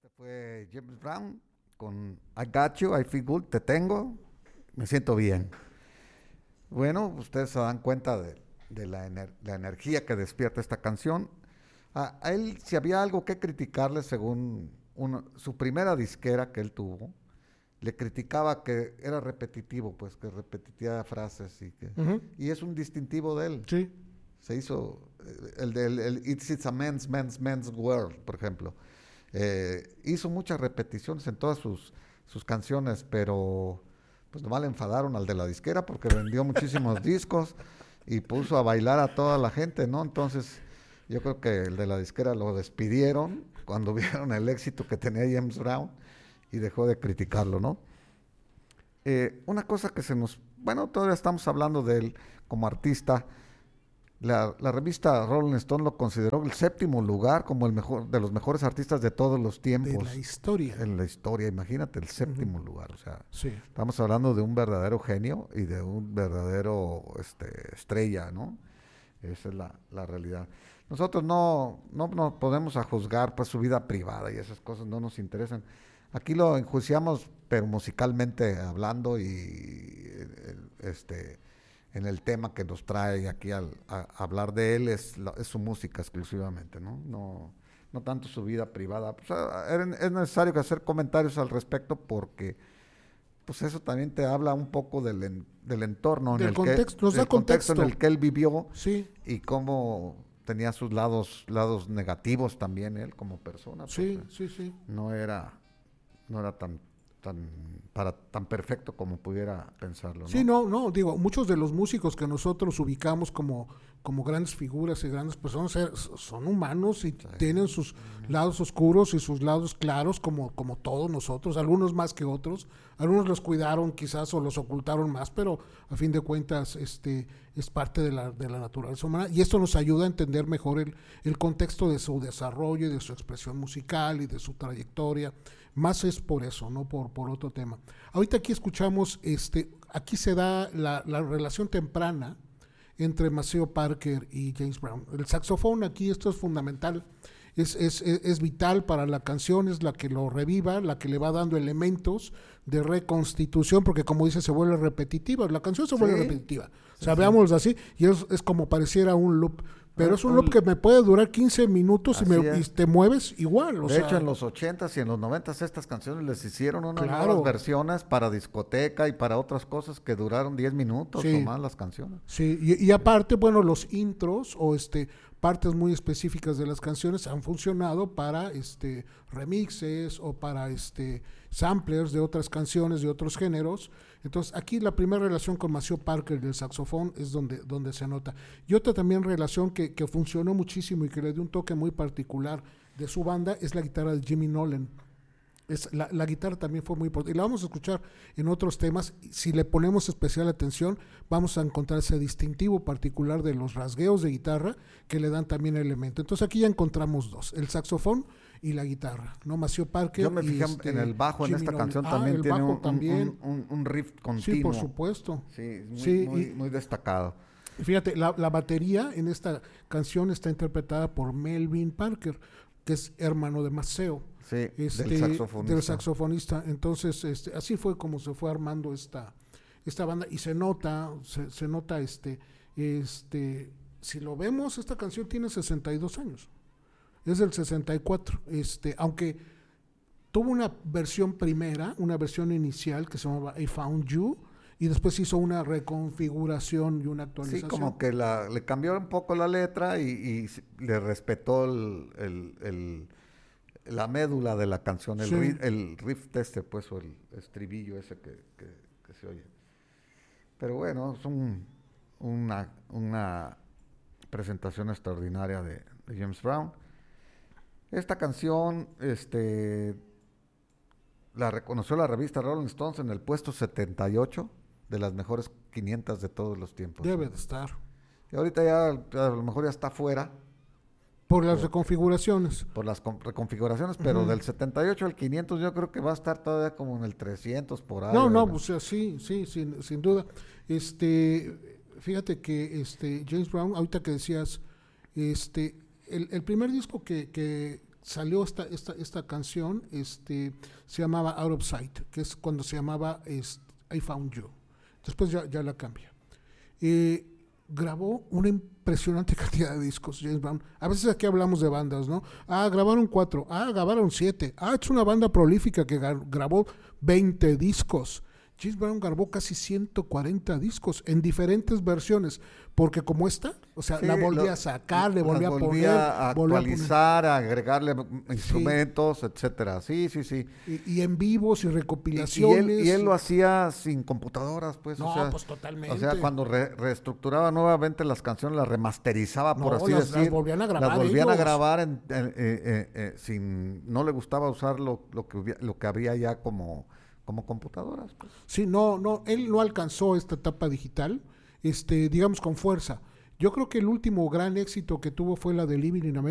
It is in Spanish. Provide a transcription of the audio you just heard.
Este fue James Brown con I Got You, I Feel Good, te tengo, me siento bien. Bueno, ustedes se dan cuenta de la energía que despierta esta canción. A él, si había algo que criticarle, según su primera disquera que él tuvo, le criticaba que era repetitivo, pues que repetía frases Ujú. y es un distintivo de él. Sí, Se hizo el It's a Man's World, por ejemplo. Hizo muchas repeticiones en todas sus canciones, pero pues nomás le enfadaron al de la disquera porque vendió muchísimos discos y puso a bailar a toda la gente, ¿no? Entonces yo creo que el de la disquera lo despidieron cuando vieron el éxito que tenía James Brown y dejó de criticarlo, ¿no? Una cosa que bueno, todavía estamos hablando de él como artista. La revista Rolling Stone lo consideró el séptimo lugar como el mejor de los mejores artistas de todos los tiempos. de la historia. En la historia, imagínate, el séptimo lugar. O sea, Sí. estamos hablando de un verdadero genio y de un verdadero estrella, ¿no? Esa es la realidad. Nosotros no podemos a juzgar pues, su vida privada y esas cosas no nos interesan. Aquí lo enjuiciamos, pero musicalmente hablando en el tema que nos trae aquí a hablar de él es su música exclusivamente, ¿no? No tanto su vida privada. Pues, es necesario hacer comentarios al respecto porque pues eso también te habla un poco del entorno Del contexto, nos da contexto en el que él vivió Sí, y cómo tenía sus lados negativos también él como persona. sí, Pues, sí. no era tan perfecto como pudiera pensarlo, ¿no? Sí, no, digo, muchos de los músicos que nosotros ubicamos como grandes figuras y grandes personas son humanos y tienen sus lados oscuros y sus lados claros como todos nosotros, algunos más que otros, algunos los cuidaron quizás o los ocultaron más, pero a fin de cuentas es parte de la naturaleza humana y esto nos ayuda a entender mejor el contexto de su desarrollo y de su expresión musical y de su trayectoria. Más es por eso, no por otro tema. Ahorita aquí escuchamos, aquí se da la relación temprana entre Maceo Parker y James Brown. El saxofón aquí, esto es fundamental, es vital para la canción, es la que lo reviva, la que le va dando elementos de reconstitución, porque como dice, se vuelve repetitiva, la canción se vuelve repetitiva. O sea, veámoslo así, y es como pareciera un loop. Pero es un loop que me puede durar 15 minutos y te mueves igual. De hecho, en los 80s y en los 90s estas canciones les hicieron unas nuevas versiones para discoteca y para otras cosas que duraron 10 minutos o más las canciones. Sí, y aparte, bueno, los intros o partes muy específicas de las canciones han funcionado para remixes o para samplers de otras canciones de otros géneros. Entonces aquí la primera relación con Maceo Parker del saxofón es donde se nota. Y otra también relación que funcionó muchísimo y que le dio un toque muy particular de su banda es la guitarra de Jimmy Nolen. La guitarra también fue muy importante y la vamos a escuchar en otros temas. Si le ponemos especial atención vamos a encontrar ese distintivo particular de los rasgueos de guitarra que le dan también elemento. Entonces aquí ya encontramos dos, el saxofón y la guitarra, ¿no? Maceo Parker. Yo me fijé en el bajo Jimmy en esta Nolen. Canción también tiene un riff continuo. Sí, por supuesto. Sí, muy destacado. Fíjate, la batería en esta canción está interpretada por Melvin Parker, que es hermano de Maceo. Sí, del saxofonista. Entonces, así fue como se fue armando esta banda y se nota, si lo vemos, esta canción tiene 62 años. Es del 64, aunque tuvo una versión primera, una versión inicial que se llamaba I Found You, y después hizo una reconfiguración y una actualización. Sí, como que le cambió un poco la letra y le respetó la médula de la canción, el riff pues, o el estribillo ese que se oye. Pero bueno, es una presentación extraordinaria de James Brown. Esta canción, la reconoció la revista Rolling Stones en el puesto 78 de las mejores 500 de todos los tiempos. Debe de estar. Y ahorita ya a lo mejor ya está fuera. Por las reconfiguraciones. Por las reconfiguraciones, pero del 78 al 500 yo creo que va a estar todavía como en el 300 por ahí. No, o sea, sí, sin duda. Fíjate que James Brown, ahorita que decías, el primer disco que salió esta canción, se llamaba Out of Sight, que es cuando se llamaba I Found You. Después ya la cambia. Grabó una impresionante cantidad de discos, James Brown. A veces aquí hablamos de bandas, ¿no? Grabaron 4, grabaron 7. Es una banda prolífica que grabó 20 discos. James Brown grabó casi 140 discos en diferentes versiones, porque como esta, o sea, sí, la volvía a sacar, le volvía a poner, volvía a actualizar, a agregarle instrumentos, sí, etcétera. Sí. Y en vivos y recopilaciones. Y él lo hacía sin computadoras, pues. No, o sea, pues totalmente. O sea, cuando reestructuraba nuevamente las canciones, las remasterizaba, por así decir. Las volvían a grabar. Las volvían a grabar sin, no le gustaba usar lo que había ya como computadoras, pues. Sí, no, él no alcanzó esta etapa digital, digamos con fuerza. Yo creo que el último gran éxito que tuvo fue la de Living in America.